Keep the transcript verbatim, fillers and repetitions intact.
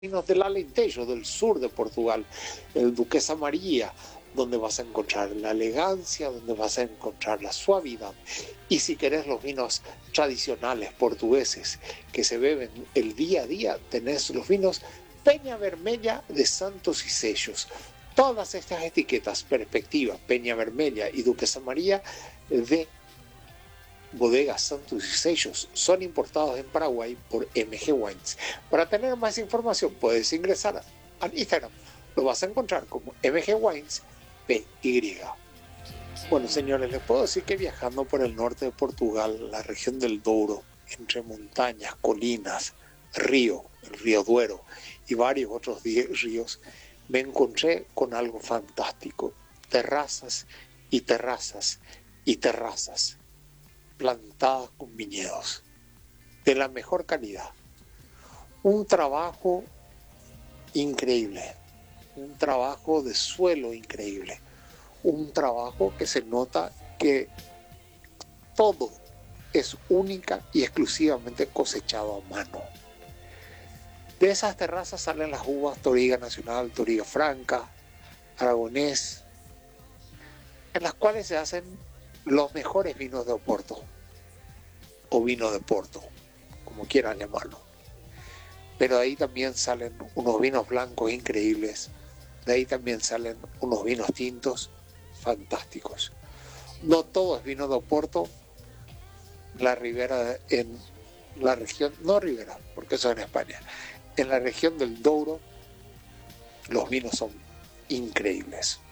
vinos del Alentejo, del sur de Portugal, el Duquesa María, donde vas a encontrar la elegancia, donde vas a encontrar la suavidad. Y si querés los vinos tradicionales portugueses que se beben el día a día, tenés los vinos Peña Vermella de Santos y Sellos. Todas estas etiquetas, Perspectiva, Peña Vermella y Duquesa María de Bodegas Santos y Sellos, son importados en Paraguay por M G Wines. Para tener más información puedes ingresar al Instagram. Lo vas a encontrar como M G Wines P Y. Bueno, señores, les puedo decir que viajando por el norte de Portugal, la región del Douro, entre montañas, colinas, río, el río Duero y varios otros ríos, me encontré con algo fantástico. Terrazas y terrazas y terrazas plantadas con viñedos de la mejor calidad. Un trabajo increíble, un trabajo de suelo increíble, un trabajo que se nota que todo es única y exclusivamente cosechado a mano. De esas terrazas salen las uvas Touriga Nacional, Touriga Franca, Aragonés, en las cuales se hacen los mejores vinos de Oporto, o vino de Porto, como quieran llamarlo. Pero de ahí también salen unos vinos blancos increíbles, de ahí también salen unos vinos tintos fantásticos. No todo es vino de Oporto. La Ribera, en la región, no Ribera, porque eso es en España, en la región del Douro, los vinos son increíbles.